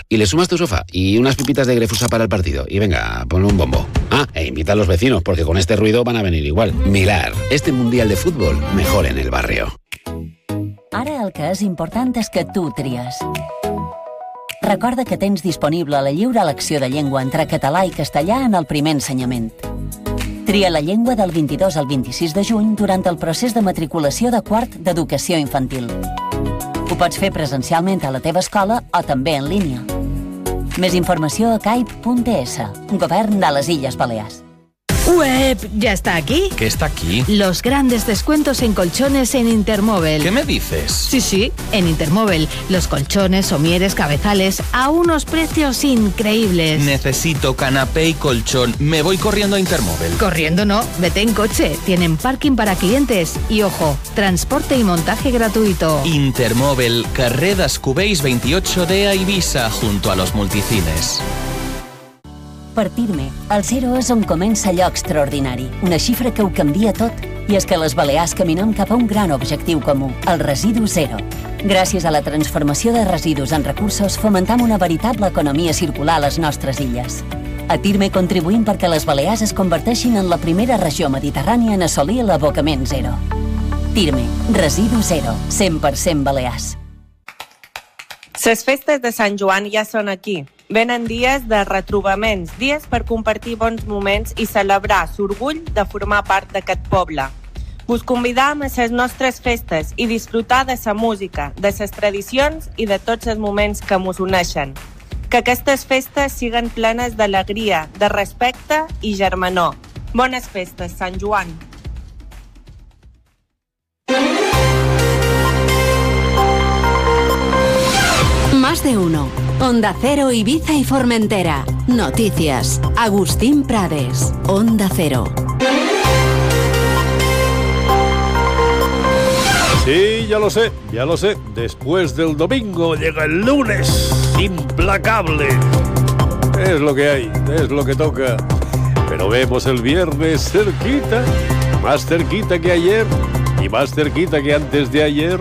y le sumas tu sofá y unas pipitas de Grefusa para el partido. Y venga, ponle un bombo. E invita a los vecinos, porque con este ruido van a venir igual. Millar, este Mundial de Fútbol, mejor en el barrio. Ara el que és important és que tu tries. Recorda que tens disponible la lliure elecció de llengua entre català i castellà en el primer ensenyament. Tria la llengua del 22 al 26 de juny durant el procés de matriculació de quart d'educació infantil. Ho pots fer presencialment a la teva escola o també en línia. Més informació a caip.es, Govern de les Illes Balears. ¡Web! ¿Ya está aquí? ¿Qué está aquí? Los grandes descuentos en colchones en Intermóvil. ¿Qué me dices? Sí, en Intermóvil. Los colchones, somieres, cabezales a unos precios increíbles. Necesito canapé y colchón. Me voy corriendo a Intermóvil. Corriendo no, vete en coche. Tienen parking para clientes y, ojo, transporte y montaje gratuito. Intermóvil, carrer Descubells 28D a Eivissa, junto a los multicines. Per Pirme, el 0 és on comença allò extraordinari, una xifra que ho canvia tot, i és que les Balears caminem cap a un gran objectiu comú, el residu zero. Gràcies a la transformació de residus en recursos, fomentam una veritable economia circular a les nostres illes. A Pirme contribuïm perquè les Balears es converteixin en la primera regió mediterrània en assolir l'abocament zero. Pirme, residu zero, 100% Balears. Les festes de Sant Joan ja són aquí. Venen dies de retrobaments, dies per compartir bons moments i celebrar l'orgull de formar part d'aquest poble. Us convidam a les nostres festes i disfrutar de la música, de les tradicions i de tots els moments que mos uneixen. Que aquestes festes siguen plenes d'alegria, de respecte i germanor. Bones festes, Sant Joan! Más de uno. Onda Cero, Ibiza y Formentera. Noticias. Agustín Prades. Onda Cero. Sí, ya lo sé. Después del domingo llega el lunes. Implacable. Es lo que hay, es lo que toca. Pero vemos el viernes cerquita. Más cerquita que ayer. Y más cerquita que antes de ayer.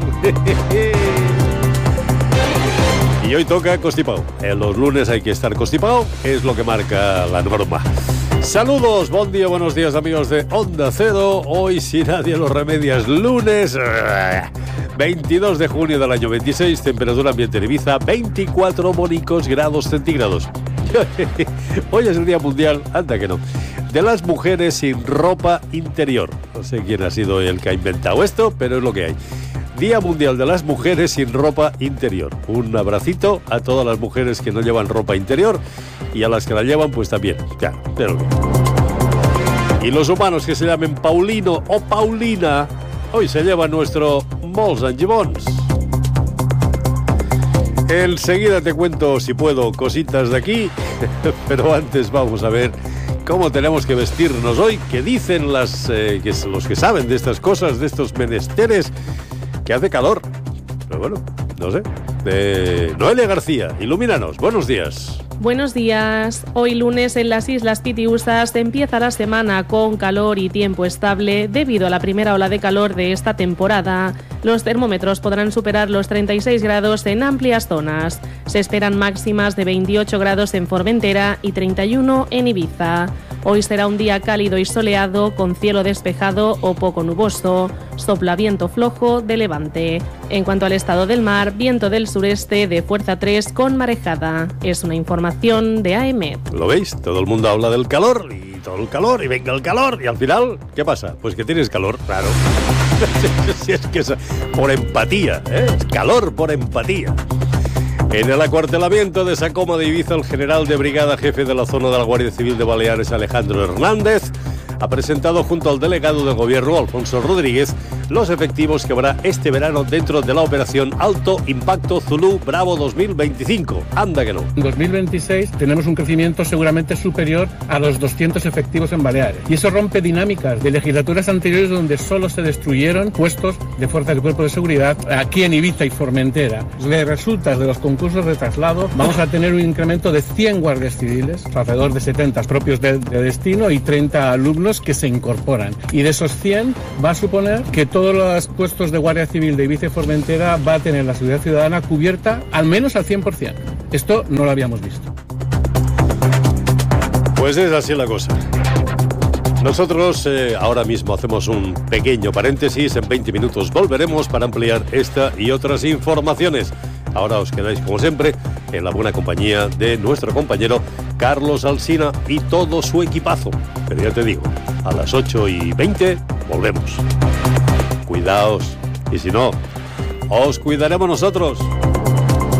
Y hoy toca constipado. En los lunes hay que estar constipado, es lo que marca la norma. Saludos, buen día, buenos días amigos de Onda Cero. Hoy, si nadie lo remedia, es lunes 22 de junio del año 26, temperatura ambiente en Ibiza 24 mónicos grados centígrados. Hoy es el Día Mundial, anda que no, de las mujeres sin ropa interior. No sé quién ha sido el que ha inventado esto, pero es lo que hay. Día Mundial de las Mujeres sin ropa interior. Un abracito a todas las mujeres que no llevan ropa interior y a las que la llevan, pues también. Claro, pero bien. Y los humanos que se llamen Paulino o Paulina, hoy se lleva nuestro Molts and Gibons. Enseguida te cuento, si puedo, cositas de aquí, pero antes vamos a ver cómo tenemos que vestirnos hoy, que dicen los que saben de estas cosas, de estos menesteres, que hace calor. Pero bueno, no sé. Noelia García, ilumínanos. Buenos días. Buenos días. Hoy lunes en las Islas Pitiusas empieza la semana con calor y tiempo estable debido a la primera ola de calor de esta temporada. Los termómetros podrán superar los 36 grados en amplias zonas. Se esperan máximas de 28 grados en Formentera y 31 en Ibiza. Hoy será un día cálido y soleado con cielo despejado o poco nuboso. Sopla viento flojo de levante. En cuanto al estado del mar, viento del sureste de fuerza 3 con marejada. Es una información de AEMET. ¿Lo veis? Todo el mundo habla del calor y todo el calor y venga el calor y al final, ¿qué pasa? Pues que tienes calor, claro. Si es que es por empatía, ¿eh? Es calor por empatía. En el acuartelamiento de Sacoma de Ibiza, el general de brigada jefe de la zona de la Guardia Civil de Baleares, Alejandro Hernández, ha presentado junto al delegado del gobierno, Alfonso Rodríguez, los efectivos que habrá este verano dentro de la operación Alto Impacto Zulú Bravo 2025. Anda que no. En 2026 tenemos un crecimiento seguramente superior a los 200 efectivos en Baleares. Y eso rompe dinámicas de legislaturas anteriores donde solo se destruyeron puestos de fuerzas del cuerpo de seguridad aquí en Ibiza y Formentera. De resultas de los concursos de traslado vamos a tener un incremento de 100 guardias civiles, alrededor de 70 propios de destino y 30 alumnos vehículos que se incorporan. Y de esos 100 va a suponer que todos los puestos de Guardia Civil de Ibiza y Formentera va a tener la seguridad ciudadana cubierta al menos al 100%. Esto no lo habíamos visto. Pues es así la cosa. Nosotros ahora mismo hacemos un pequeño paréntesis. En 20 minutos volveremos para ampliar esta y otras informaciones. Ahora os quedáis, como siempre, en la buena compañía de nuestro compañero Carlos Alsina y todo su equipazo. Pero ya te digo, a las 8:20 volvemos. Cuidaos. Y si no, os cuidaremos nosotros.